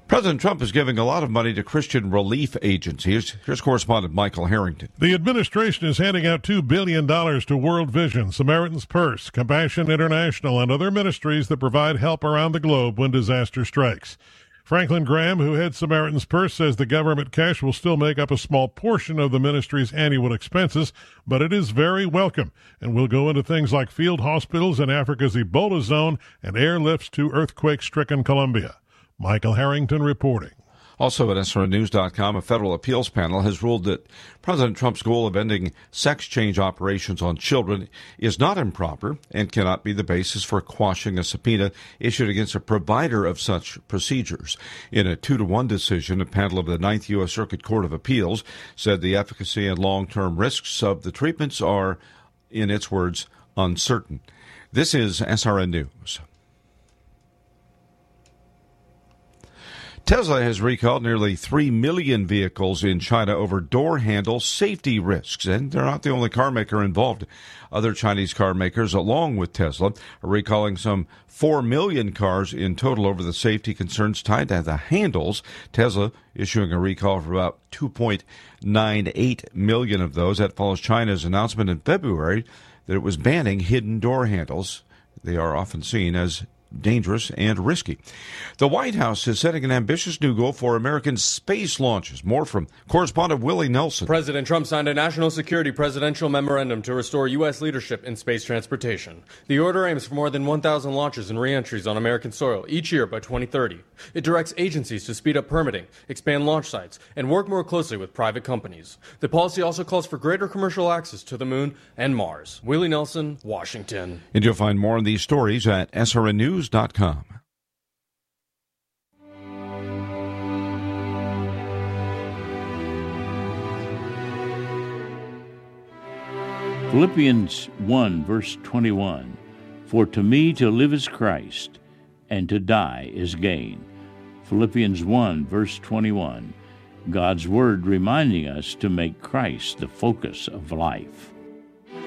President Trump is giving a lot of money to Christian relief agencies. Here's correspondent Michael Harrington. The administration is handing out $2 billion to World Vision, Samaritan's Purse, Compassion International, and other ministries that provide help around the globe when disaster strikes. Franklin Graham, who heads Samaritan's Purse, says the government cash will still make up a small portion of the ministry's annual expenses, but it is very welcome and will go into things like field hospitals in Africa's Ebola zone and airlifts to earthquake-stricken Colombia. Michael Harrington reporting. Also at SRNnews.com, a federal appeals panel has ruled that President Trump's goal of ending sex change operations on children is not improper and cannot be the basis for quashing a subpoena issued against a provider of such procedures. In a 2-1 decision, a panel of the Ninth U.S. Circuit Court of Appeals said the efficacy and long-term risks of the treatments are, in its words, uncertain. This is SRN News. Tesla has recalled nearly 3 million vehicles in China over door handle safety risks, and they're not the only car maker involved. Other Chinese car makers, along with Tesla, are recalling some 4 million cars in total over the safety concerns tied to the handles. Tesla issuing a recall for about 2.98 million of those. That follows China's announcement in February that it was banning hidden door handles. They are often seen as dangerous and risky. The White House is setting an ambitious new goal for American space launches. More from correspondent Willie Nelson. President Trump signed a national security presidential memorandum to restore U.S. leadership in space transportation. The order aims for more than 1,000 launches and re-entries on American soil each year by 2030. It directs agencies to speed up permitting, expand launch sites, and work more closely with private companies. The policy also calls for greater commercial access to the moon and Mars. Willie Nelson, Washington. And you'll find more on these stories at SRNnews.com. Philippians 1, verse 21, "For to me to live is Christ, and to die is gain." Philippians 1, verse 21, God's Word reminding us to make Christ the focus of life.